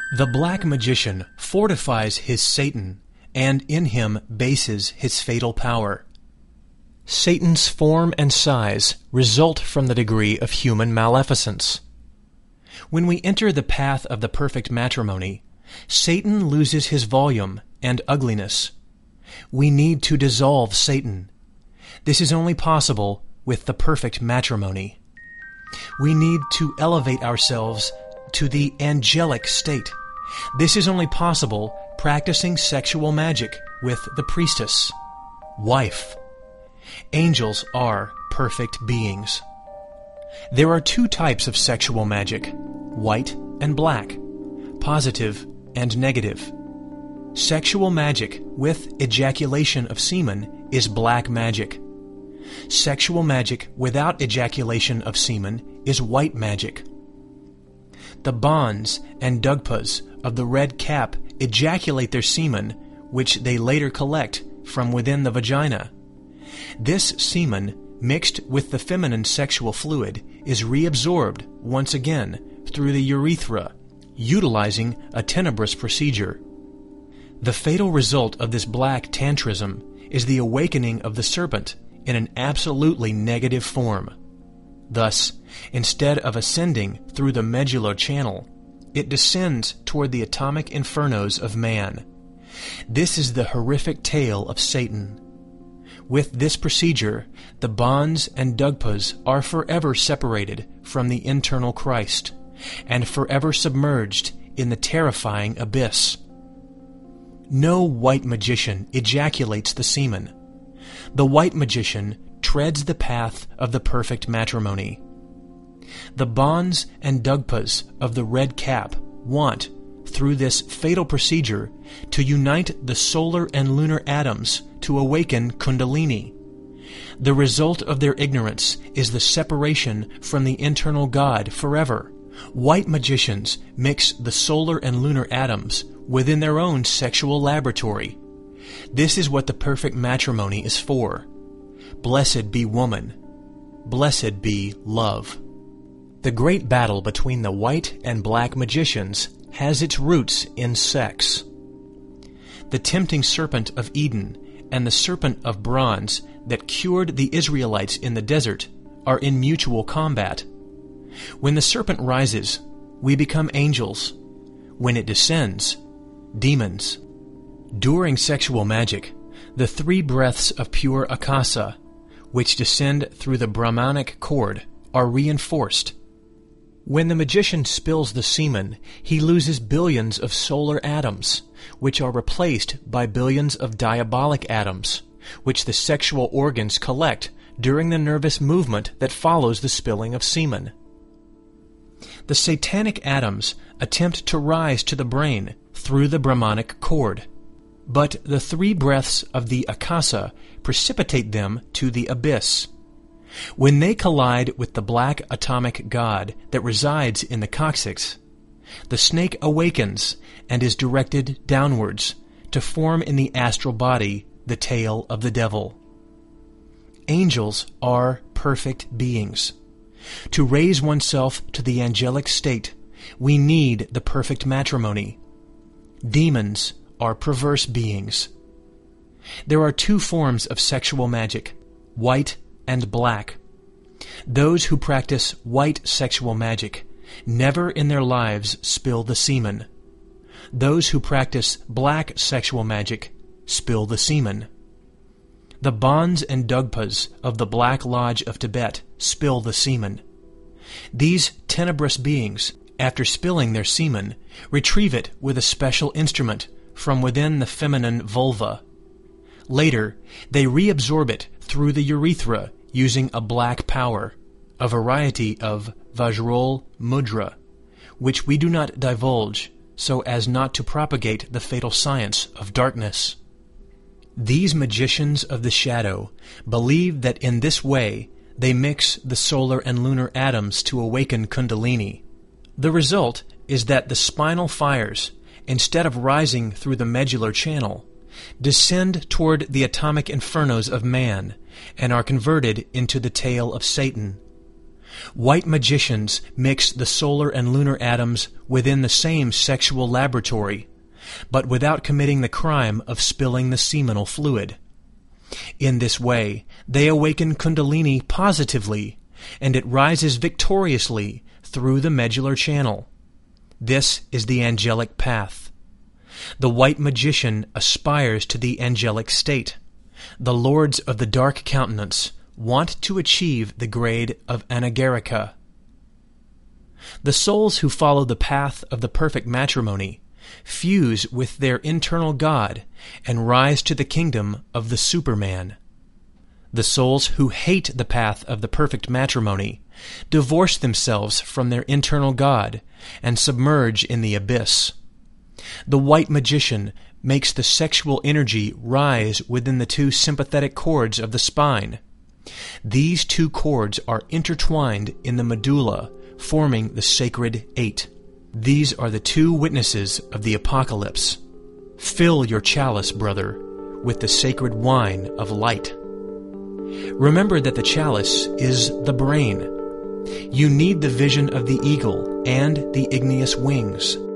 The black magician fortifies his Satan, and in him bases his fatal power. Satan's form and size result from the degree of human maleficence. When we enter the path of the perfect matrimony, Satan loses his volume and ugliness. We need to dissolve Satan. This is only possible with the perfect matrimony. We need to elevate ourselves to the angelic state. This is only possible practicing sexual magic with the priestess, wife. Angels are perfect beings. There are two types of sexual magic, white and black, positive and negative. Sexual magic with ejaculation of semen is black magic. Sexual magic without ejaculation of semen is white magic. The Bons and Dugpas of the red cap ejaculate their semen, which they later collect from within the vagina. This semen, mixed with the feminine sexual fluid, is reabsorbed once again through the urethra, utilizing a tenebrous procedure. The fatal result of this black tantrism is the awakening of the serpent in an absolutely negative form. Thus, instead of ascending through the medullar channel, it descends toward the atomic infernos of man. This is the horrific tale of Satan. With this procedure, the Bons and Dugpas are forever separated from the internal Christ, and forever submerged in the terrifying abyss. No white magician ejaculates the semen. The white magician treads the path of the perfect matrimony. The Bons and Dugpas of the red cap want, through this fatal procedure, to unite the solar and lunar atoms to awaken Kundalini. The result of their ignorance is the separation from the internal God forever. White magicians mix the solar and lunar atoms within their own sexual laboratory. This is what the perfect matrimony is for. Blessed be woman. Blessed be love. The great battle between the white and black magicians has its roots in sex. The tempting serpent of Eden and the serpent of bronze that cured the Israelites in the desert are in mutual combat. When the serpent rises, we become angels. When it descends, demons. During sexual magic, the three breaths of pure akasa, which descend through the Brahmanic cord, are reinforced. When the magician spills the semen, he loses billions of solar atoms, which are replaced by billions of diabolic atoms, which the sexual organs collect during the nervous movement that follows the spilling of semen. The satanic atoms attempt to rise to the brain through the Brahmanic cord, but the three breaths of the akasa precipitate them to the abyss. When they collide with the black atomic god that resides in the coccyx, the snake awakens and is directed downwards to form in the astral body the tail of the devil. Angels are perfect beings. To raise oneself to the angelic state, we need the perfect matrimony. Demons are perverse beings. There are two forms of sexual magic, white and black. Those who practice white sexual magic never in their lives spill the semen. Those who practice black sexual magic spill the semen. The Bons and Dugpas of the Black Lodge of Tibet spill the semen. These tenebrous beings, after spilling their semen, retrieve it with a special instrument from within the feminine vulva. Later, they reabsorb it through the urethra using a black power, a variety of Vajrol mudra, which we do not divulge so as not to propagate the fatal science of darkness. These magicians of the shadow believe that in this way they mix the solar and lunar atoms to awaken Kundalini. The result is that the spinal fires, instead of rising through the medullar channel, descend toward the atomic infernos of man and are converted into the tail of Satan. White magicians mix the solar and lunar atoms within the same sexual laboratory, but without committing the crime of spilling the seminal fluid. In this way, they awaken Kundalini positively, and it rises victoriously through the medullary channel. This is the angelic path. The white magician aspires to the angelic state. The lords of the dark countenance want to achieve the grade of anagarika. The souls who follow the path of the perfect matrimony fuse with their internal God and rise to the kingdom of the Superman. The souls who hate the path of the perfect matrimony divorce themselves from their internal God and submerge in the abyss. The white magician makes the sexual energy rise within the two sympathetic cords of the spine. These two cords are intertwined in the medulla, forming the sacred eight. These are the two witnesses of the apocalypse. Fill your chalice, brother, with the sacred wine of light. Remember that the chalice is the brain. You need the vision of the eagle and the igneous wings.